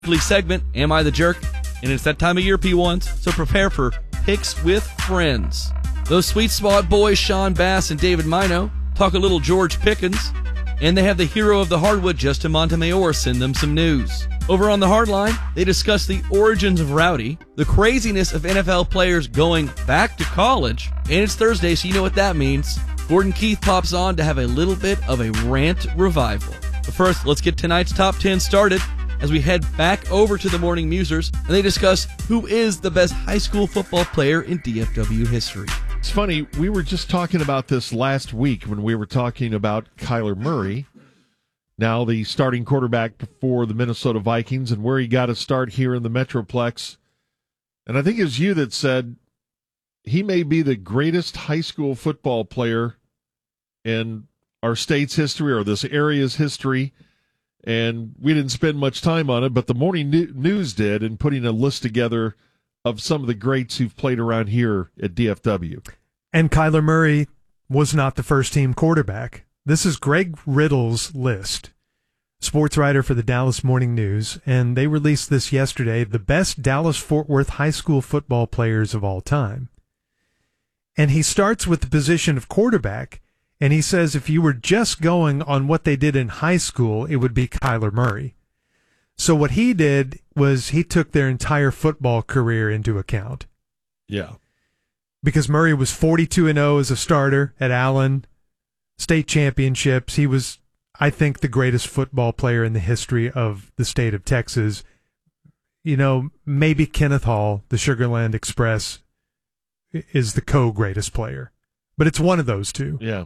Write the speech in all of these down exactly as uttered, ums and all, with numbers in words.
segment, Am I the Jerk? And it's that time of year, P ones, so prepare for Picks with Friends. Those sweet spot boys, Sean Bass and David Mino, talk a little George Pickens, and they have the hero of the hardwood, Justin Montemayor, send them some news. Over on the Hardline, they discuss the origins of Rowdy, the craziness of N F L players going back to college, and it's Thursday, so you know what that means. Gordon Keith pops on to have a little bit of a rant revival. But first, let's get tonight's top ten started as we head back over to the Morning Musers, and they discuss who is the best high school football player in D F W history. It's funny, we were just talking about this last week when we were talking about Kyler Murray, now the starting quarterback for the Minnesota Vikings, and where he got to start here in the Metroplex. And I think it was you that said he may be the greatest high school football player in our state's history or this area's history. And we didn't spend much time on it, but the Morning News did in putting a list together of some of the greats who've played around here at D F W. And Kyler Murray was not the first-team quarterback. This is Greg Riddle's list, sports writer for the Dallas Morning News, and they released this yesterday, the best Dallas-Fort Worth high school football players of all time. And he starts with the position of quarterback, and he says if you were just going on what they did in high school, it would be Kyler Murray. So what he did was he took their entire football career into account. Yeah. Because Murray was forty-two and oh as a starter at Allen, state championships. He was, I think, the greatest football player in the history of the state of Texas. You know, maybe Kenneth Hall, the Sugar Land Express, is the co-greatest player. But it's one of those two. Yeah.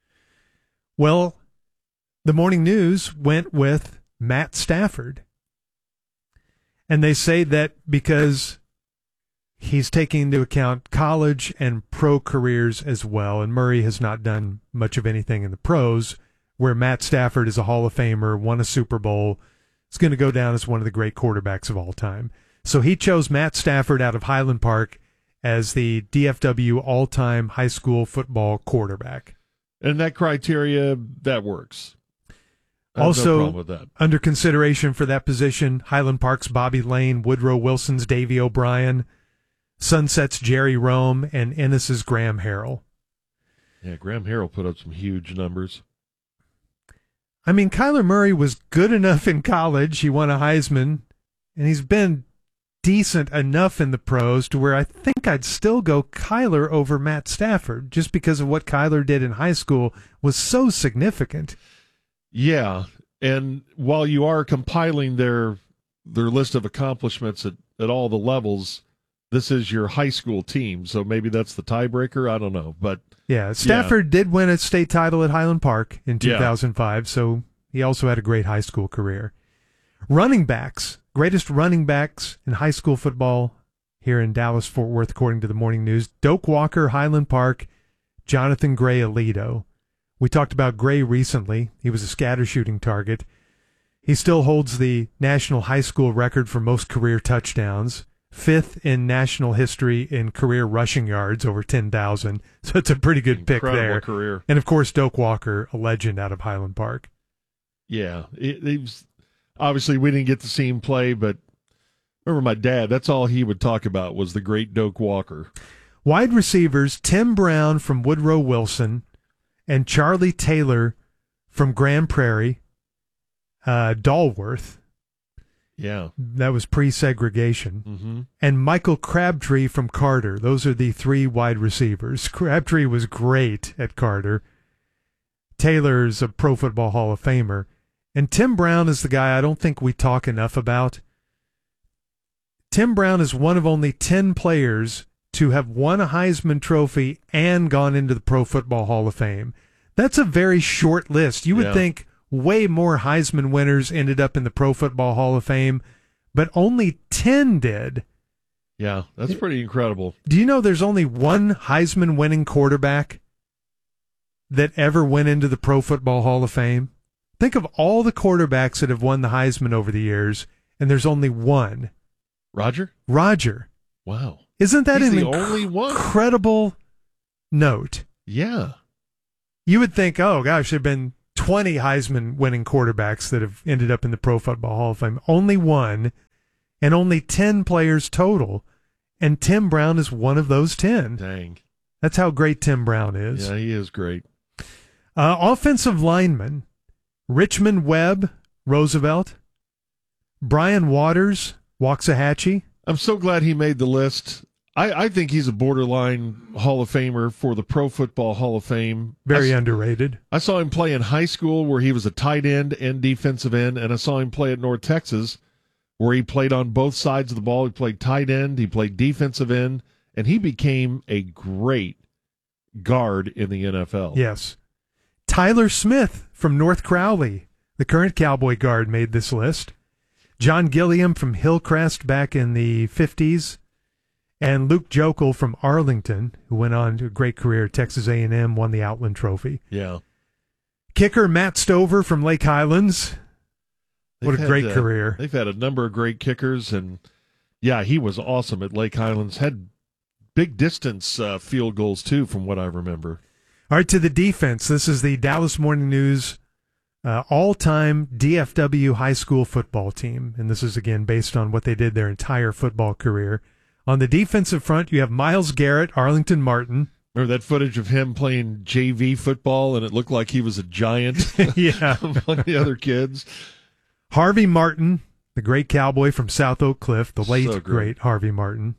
Well, the Morning News went with Matt Stafford. And they say that because he's taking into account college and pro careers as well, and Murray has not done much of anything in the pros, where Matt Stafford is a Hall of Famer, won a Super Bowl, is going to go down as one of the great quarterbacks of all time. So he chose Matt Stafford out of Highland Park as the D F W all-time high school football quarterback. And that criteria, that works. I have Also, no problem with that. Under consideration for that position, Highland Park's Bobby Lane, Woodrow Wilson's Davey O'Brien, Sunset's Jerry Rome, and Ennis's Graham Harrell. Yeah, Graham Harrell put up some huge numbers. I mean, Kyler Murray was good enough in college. He won a Heisman, and he's been decent enough in the pros to where I think I'd still go Kyler over Matt Stafford, just because of what Kyler did in high school was so significant. Yeah, and while you are compiling their their list of accomplishments at, at all the levels, this is your high school team, so maybe that's the tiebreaker. I don't know, but yeah, Stafford yeah. did win a state title at Highland Park in two thousand five, yeah. so he also had a great high school career. Running backs, greatest running backs in high school football here in Dallas-Fort Worth, according to the Morning News: Doak Walker, Highland Park, Jonathan Gray, Aledo. We talked about Gray recently. He was a scatter shooting target. He still holds the national high school record for most career touchdowns, fifth in national history in career rushing yards, over ten thousand. So it's a pretty good pick Incredible there. Career. And, of course, Doak Walker, a legend out of Highland Park. Yeah. It, it was, obviously, we didn't get to see him play, but remember my dad, that's all he would talk about was the great Doak Walker. Wide receivers, Tim Brown from Woodrow Wilson and Charlie Taylor from Grand Prairie, uh, Dalworth. Yeah. That was pre-segregation. Mm-hmm. And Michael Crabtree from Carter. Those are the three wide receivers. Crabtree was great at Carter. Taylor's a Pro Football Hall of Famer. And Tim Brown is the guy I don't think we talk enough about. Tim Brown is one of only ten players to have won a Heisman Trophy and gone into the Pro Football Hall of Fame. That's a very short list. You would yeah. think way more Heisman winners ended up in the Pro Football Hall of Fame, but only ten did. Yeah, that's pretty incredible. Do you know there's only one Heisman winning quarterback that ever went into the Pro Football Hall of Fame? Think of all the quarterbacks that have won the Heisman over the years, and there's only one. Roger? Roger. Wow. Isn't that He's an the inc- only one? incredible note? Yeah. You would think, oh, gosh, there have been twenty Heisman winning quarterbacks that have ended up in the Pro Football Hall of Fame. Only one, and only ten players total. And Tim Brown is one of those ten. Dang. That's how great Tim Brown is. Yeah, he is great. Uh, offensive lineman, Richmond Webb, Roosevelt. Brian Waters, Waxahachie. I'm so glad he made the list. I, I think he's a borderline Hall of Famer for the Pro Football Hall of Fame. Very I, underrated. I saw him play in high school where he was a tight end and defensive end, and I saw him play at North Texas where he played on both sides of the ball. He played tight end, he played defensive end, and he became a great guard in the N F L. Yes. Tyler Smith from North Crowley, the current Cowboy guard, made this list. John Gilliam from Hillcrest back in the fifties. And Luke Jokel from Arlington, who went on to a great career at Texas A and M, won the Outland Trophy. Yeah. Kicker Matt Stover from Lake Highlands. They've What a great had, uh, career. They've had a number of great kickers, and, yeah, he was awesome at Lake Highlands. Had big distance uh, field goals, too, from what I remember. All right, to the defense. This is the Dallas Morning News uh, all-time D F W high school football team, and this is, again, based on what they did their entire football career. On the defensive front, you have Myles Garrett, Arlington Martin. Remember that footage of him playing J V football, and it looked like he was a giant yeah. among the other kids? Harvey Martin, the great cowboy from South Oak Cliff, the late, So great. great Harvey Martin.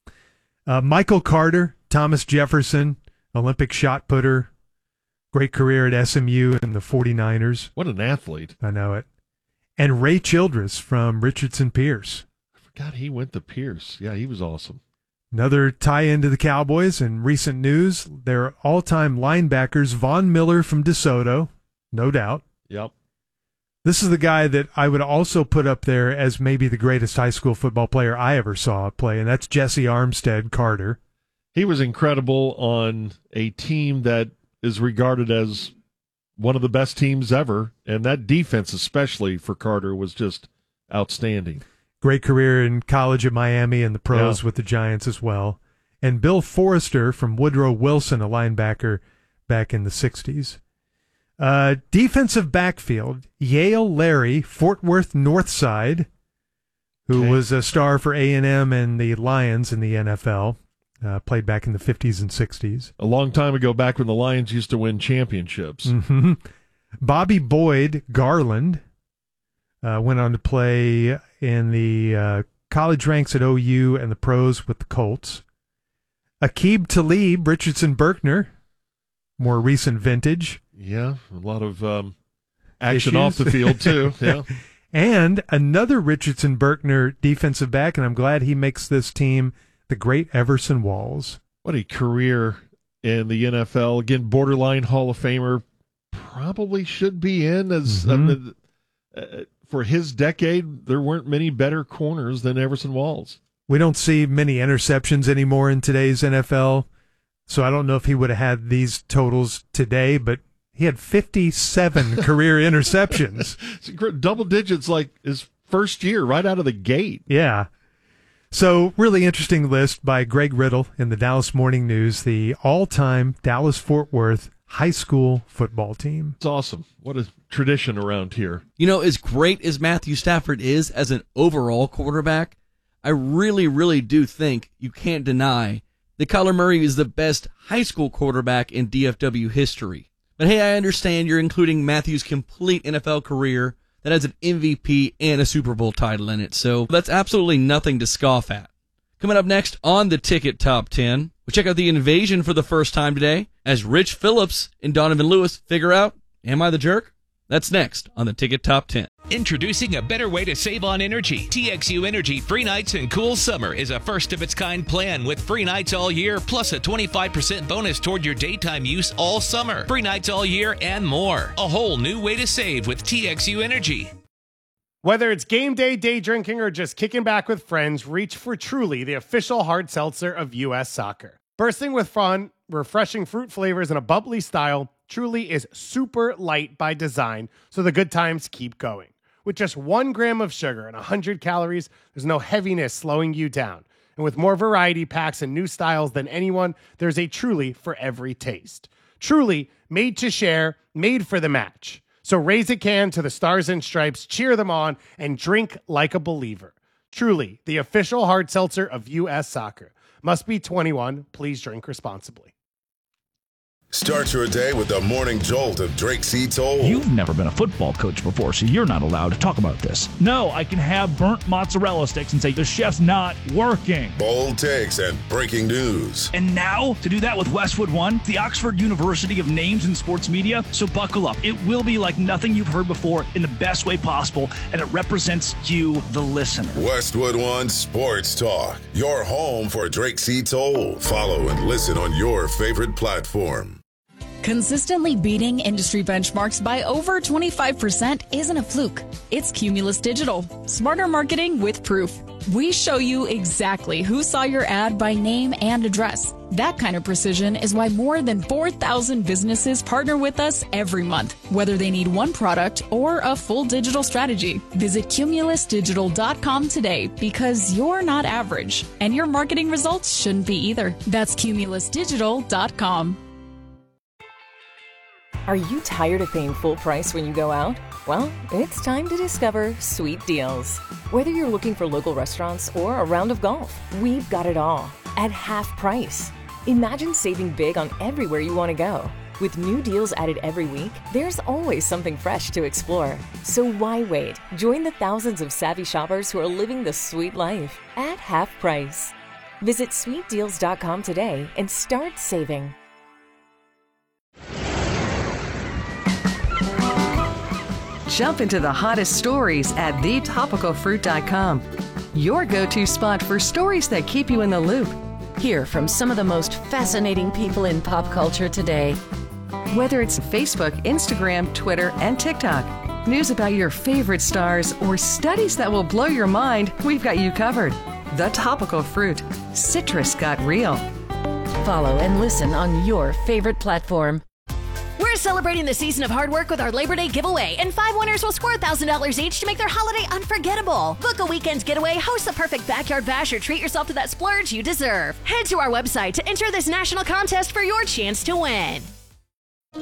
Uh, Michael Carter, Thomas Jefferson, Olympic shot putter, great career at S M U and the forty-niners. What an athlete. I know it. And Ray Childress from Richardson Pierce. I forgot he went to Pierce. Yeah, he was awesome. Another tie-in to the Cowboys in recent news, their all-time linebackers, Von Miller from DeSoto, no doubt. Yep. This is the guy that I would also put up there as maybe the greatest high school football player I ever saw play, and that's Jesse Armstead Carter. He was incredible on a team that is regarded as one of the best teams ever, and that defense especially for Carter was just outstanding. Great career in college at Miami and the pros Yeah. with the Giants as well. And Bill Forrester from Woodrow Wilson, a linebacker back in the sixties. Uh, defensive backfield, Yale Larry, Fort Worth Northside, who Okay. was a star for A and M and the Lions in the N F L, uh, played back in the fifties and sixties. A long time ago, back when the Lions used to win championships. Mm-hmm. Bobby Boyd Garland uh, went on to play in the uh, college ranks at O U and the pros with the Colts. Akib Talib, Richardson Berkner, more recent vintage. Yeah, a lot of um, action Issues. off the field, too. Yeah. And another Richardson Berkner defensive back, and I'm glad he makes this team, the great Everson Walls. What a career in the N F L. Again, borderline Hall of Famer. Probably should be in as Mhm. I mean, uh, for his decade, there weren't many better corners than Everson Walls. We don't see many interceptions anymore in today's N F L, so I don't know if he would have had these totals today, but he had fifty-seven career interceptions. It's incredible. Double digits like his first year, right out of the gate. Yeah. So, really interesting list by Greg Riddle in the Dallas Morning News, the all-time Dallas-Fort Worth high school football team. It's awesome. What a tradition around here. You know, as great as Matthew Stafford is as an overall quarterback, I really, really do think you can't deny that Kyler Murray is the best high school quarterback in D F W history. But hey, I understand you're including Matthew's complete N F L career that has an M V P and a Super Bowl title in it, so that's absolutely nothing to scoff at. Coming up next on the Ticket Top ten, we check out the invasion for the first time today as Rich Phillips and Donovan Lewis figure out, am I the jerk? That's next on the Ticket Top ten. Introducing a better way to save on energy. T X U Energy Free Nights and Cool Summer is a first-of-its-kind plan with free nights all year, plus a twenty-five percent bonus toward your daytime use all summer. Free nights all year and more. A whole new way to save with T X U Energy. Whether it's game day, day drinking, or just kicking back with friends, reach for Truly, the official hard seltzer of U S Soccer. Bursting with fun, refreshing fruit flavors, and a bubbly style, Truly is super light by design, so the good times keep going. With just one gram of sugar and one hundred calories, there's no heaviness slowing you down. And with more variety packs and new styles than anyone, there's a Truly for every taste. Truly, made to share, made for the match. So raise a can to the Stars and Stripes, cheer them on, and drink like a believer. Truly, the official hard seltzer of U S Soccer. Must be twenty-one. Please drink responsibly. Start your day with the morning jolt of Drake Seats Old. You've never been a football coach before, so you're not allowed to talk about this. No, I can have burnt mozzarella sticks and say the chef's not working. Bold takes and breaking news. And now, to do that with Westwood One, the Oxford University of Names in Sports Media. So buckle up. It will be like nothing you've heard before in the best way possible, and it represents you, the listener. Westwood One Sports Talk, your home for Drake Seats Old. Follow and listen on your favorite platform. Consistently beating industry benchmarks by over twenty-five percent isn't a fluke. It's Cumulus Digital. Smarter marketing with proof. We show you exactly who saw your ad by name and address. That kind of precision is why more than four thousand businesses partner with us every month, whether they need one product or a full digital strategy. Visit cumulus digital dot com today because you're not average, and your marketing results shouldn't be either. That's cumulus digital dot com. Are you tired of paying full price when you go out? Well, it's time to discover Sweet Deals. Whether you're looking for local restaurants or a round of golf, we've got it all at half price. Imagine saving big on everywhere you want to go. With new deals added every week, there's always something fresh to explore. So why wait? Join the thousands of savvy shoppers who are living the sweet life at half price. Visit sweet deals dot com today and start saving. Jump into the hottest stories at the topical fruit dot com. Your go-to spot for stories that keep you in the loop. Hear from some of the most fascinating people in pop culture today. Whether it's Facebook, Instagram, Twitter, and TikTok, news about your favorite stars, or studies that will blow your mind, we've got you covered. The Topical Fruit. Citrus got real. Follow and listen on your favorite platform. We're celebrating the season of hard work with our Labor Day giveaway, and five winners will score one thousand dollars each to make their holiday unforgettable. Book a weekend's getaway, host the perfect backyard bash, or treat yourself to that splurge you deserve. Head to our website to enter this national contest for your chance to win.